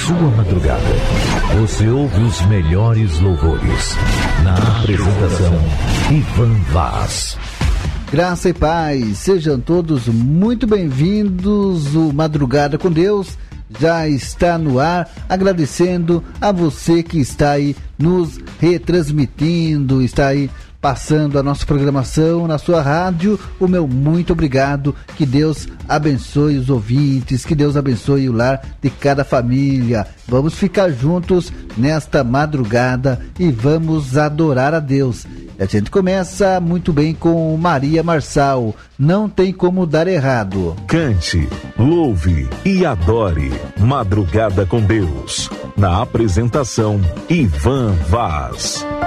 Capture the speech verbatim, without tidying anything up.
sua madrugada. Você ouve os melhores louvores. Na apresentação, Ivan Vaz. Graça e paz, sejam todos muito bem-vindos. O Madrugada com Deus já está no ar, agradecendo a você que está aí nos retransmitindo, está aí passando a nossa programação na sua rádio. O meu muito obrigado, que Deus abençoe os ouvintes, que Deus abençoe o lar de cada família. Vamos ficar juntos nesta madrugada e vamos adorar a Deus. A gente começa muito bem com Maria Marçal, Não Tem Como Dar Errado. Cante, louve e adore. Madrugada com Deus. Na apresentação, Ivan Vaz.